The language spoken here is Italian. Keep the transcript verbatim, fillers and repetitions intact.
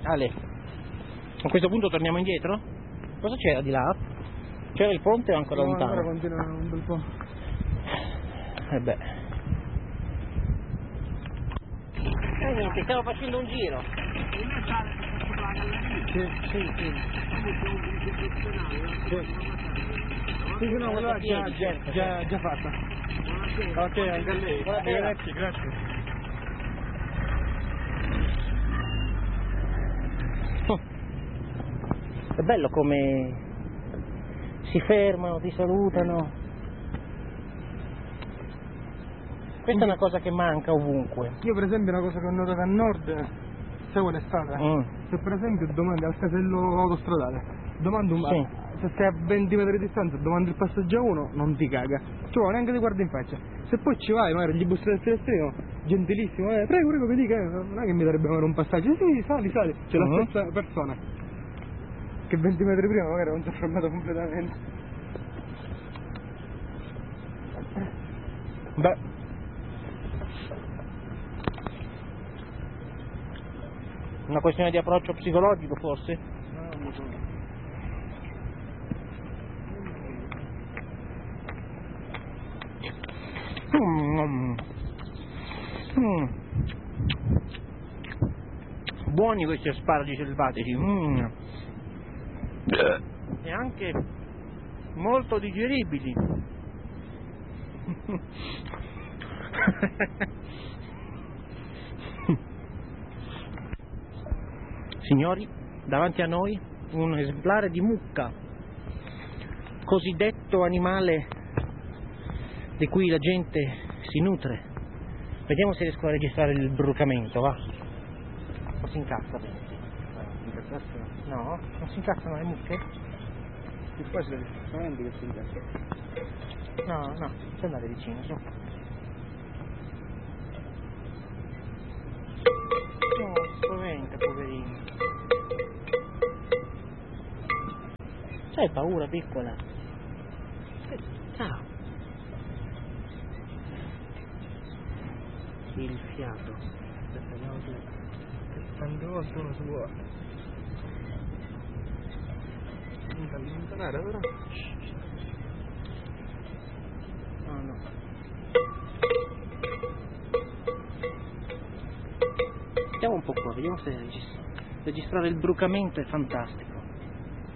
Ale, a questo punto torniamo indietro? Cosa c'era di là? C'era il ponte o ancora no, lontano? Ancora continua un bel po'. Eh beh. Eh niente, stiamo facendo un giro. Sì, sì, sì. Sì, sì, no, quella là già, già, già, già fatta. Ok, anche a lei. Arrivederci, grazie. Oh. È bello come si fermano, ti salutano. Questa è una cosa che manca ovunque. Io per esempio una cosa che ho notato a nord, sai qual è stata? Mm. Se per esempio domandi al casello autostradale, domandi un Sì. se stai a venti metri di distanza, domandi il passaggio a uno, non ti caga. Cioè neanche ti guarda in faccia. Se poi ci vai, magari gli bussi del finestrino, gentilissimo, eh, prego, prego, che dica, eh, non è che mi darebbe magari un passaggio, sì, sali, sali. C'è Uh-huh. la stessa persona che venti metri prima magari non si è fermato completamente. Beh. Una questione di approccio psicologico forse? No, non so. Mm. Mm. Buoni questi asparagi selvatici. Mm. E anche molto digeribili. Signori, davanti a noi un esemplare di mucca, cosiddetto animale di cui la gente si nutre. Vediamo se riesco a registrare il brucamento, va? O si incazza? No, non si incazzano le mucche? Più facile solamente che si incazza. No, no, c'è andare vicino, su. No, spaventa, poverino. C'hai paura, piccola? Ciao. Il fiato. Aspetta, andiamo su. Che tante volte uno si vuole. Non ti allontanare però. No, no. Stiamo un po' qua, vediamo se registra. Registrare il brucamento è fantastico.